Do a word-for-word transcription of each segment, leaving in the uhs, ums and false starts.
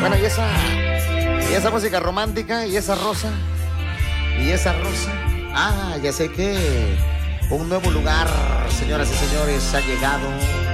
Bueno, y esa, y esa música romántica, y esa rosa, y esa rosa. Ah, ya sé que un nuevo lugar, señoras y señores, ha llegado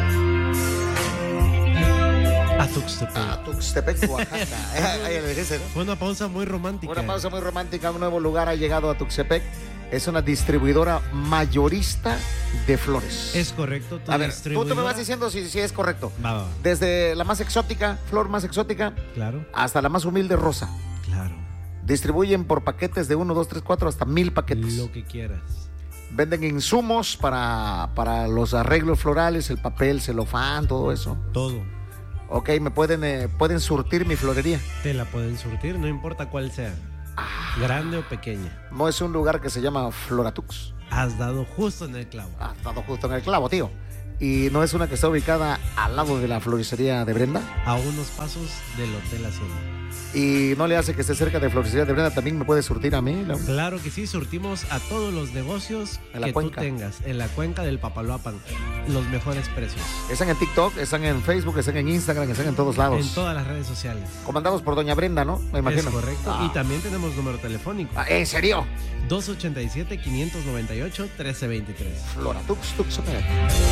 a Tuxtepec. A Tuxtepec, Oaxaca. Fue una pausa muy romántica. Una pausa muy romántica. Un nuevo lugar ha llegado a Tuxtepec. Es una distribuidora mayorista de flores. Es correcto. A ver, tú, tú me vas diciendo si, si es correcto. Va, va. Desde la más exótica, flor más exótica, claro, hasta la más humilde rosa. Claro. Distribuyen por paquetes de uno, dos, tres, cuatro, hasta mil paquetes. Lo que quieras. Venden insumos para, para los arreglos florales, el papel, celofán, todo eso. Todo. Ok, me pueden, eh, pueden surtir mi florería. Te la pueden surtir, no importa cuál sea. Ah, grande o pequeña. No es un lugar que se llama Floratux. Has dado justo en el clavo. Has dado justo en el clavo, tío. Y no es una que está ubicada al lado de la floristería de Brenda. A unos pasos del Hotel Hacienda. Y no le hace que esté cerca de floristería de Brenda, también me puede surtir a mí. ¿No? Claro que sí, surtimos a todos los negocios en la que cuenca. tú tengas en la cuenca del Papaloapan. Los mejores precios. Están en TikTok, están en Facebook, están en Instagram, están en todos lados. En todas las redes sociales. Comandados por doña Brenda, ¿no? Me imagino. Es correcto. Ah. Y también tenemos número telefónico. Ah, ¿en serio? dos ochenta y siete, quinientos noventa y ocho, trece veintitrés. Floratux, Tuxtepec.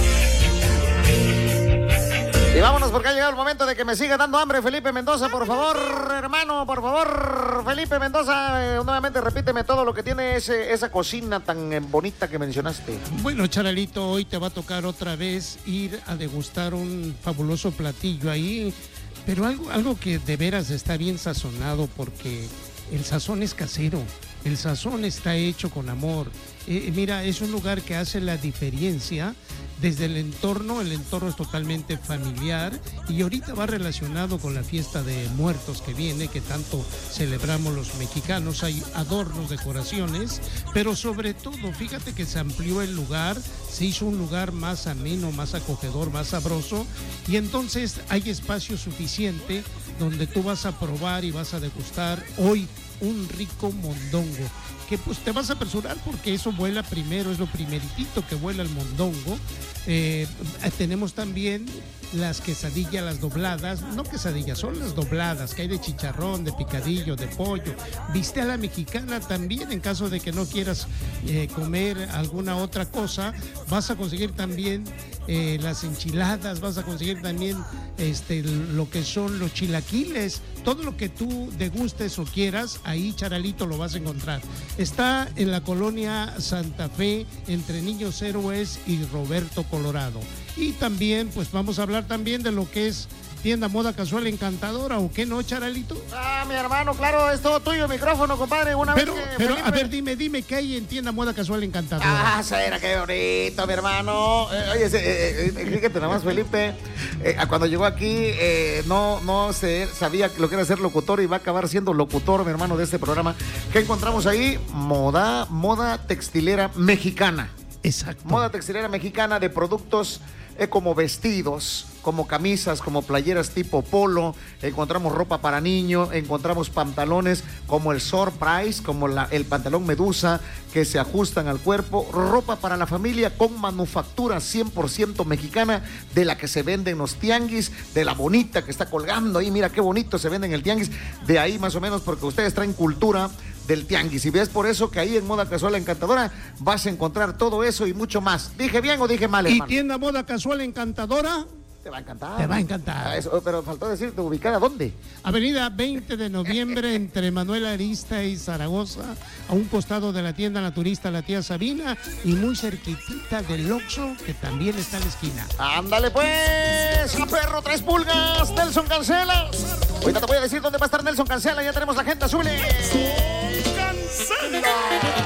Y vámonos porque ha llegado el momento de que me siga dando hambre Felipe Mendoza, por favor, hermano, por favor, Felipe Mendoza, eh, nuevamente repíteme todo lo que tiene ese, esa cocina tan eh, bonita que mencionaste. Bueno, Charalito, hoy te va a tocar otra vez ir a degustar un fabuloso platillo ahí, pero algo, algo que de veras está bien sazonado porque el sazón es casero, el sazón está hecho con amor. Eh, mira, es un lugar que hace la diferencia. Desde el entorno, el entorno es totalmente familiar y ahorita va relacionado con la fiesta de muertos que viene, que tanto celebramos los mexicanos. Hay adornos, decoraciones, pero sobre todo, fíjate que se amplió el lugar, se hizo un lugar más ameno, más acogedor, más sabroso y entonces hay espacio suficiente donde tú vas a probar y vas a degustar hoy un rico mondongo. Que pues te vas a apresurar porque eso vuela primero, es lo primeritito que vuela el mondongo. Eh, tenemos también las quesadillas, las dobladas, no quesadillas, son las dobladas que hay de chicharrón, de picadillo, de pollo. Viste a la mexicana también, en caso de que no quieras eh, comer alguna otra cosa, vas a conseguir también eh, las enchiladas, vas a conseguir también este, lo que son los chilaquiles, todo lo que tú degustes o quieras, ahí Charalito lo vas a encontrar. Está en la colonia Santa Fe, entre Niños Héroes y Roberto Colorado. Y también, pues vamos a hablar también de lo que es tienda moda casual encantadora, ¿o qué no, Charalito? Ah, mi hermano, claro, es todo tuyo el micrófono, compadre. Una pero, vez que pero Felipe... a ver, dime, dime, ¿qué hay en tienda moda casual encantadora? Ah, será qué bonito, mi hermano. Eh, oye, eh, eh, fíjate nada más, Felipe, eh, cuando llegó aquí, eh, no, no se sabía lo que era ser locutor y va a acabar siendo locutor, mi hermano, de este programa. ¿Qué encontramos ahí? Moda, moda textilera mexicana. Exacto. Moda textilera mexicana de productos eh, como vestidos, como camisas, como playeras tipo polo. Encontramos ropa para niño, encontramos pantalones como el Surprise, como la, el pantalón Medusa, que se ajustan al cuerpo. Ropa para la familia con manufactura cien por ciento mexicana, de la que se vende en los tianguis, de la bonita que está colgando ahí. Mira qué bonito se vende en el tianguis. De ahí más o menos, porque ustedes traen cultura del tianguis. Y ves por eso que ahí en Moda Casual Encantadora vas a encontrar todo eso y mucho más. ¿Dije bien o dije mal, hermano? ¿Y tienda moda casual encantadora? Te va a encantar. Te va a encantar. Ah, eso, pero faltó decirte, ¿ubicada dónde? Avenida veinte de noviembre entre Manuel Arista y Zaragoza, a un costado de la tienda naturista La Tía Sabina y muy cerquitita del Oxxo, que también está en la esquina. ¡Ándale pues! ¡A perro, tres pulgas! ¡Nelson Cancela! Ahorita te voy a decir dónde va a estar Nelson Cancela. Ya tenemos la agenda, súbele. Cancela.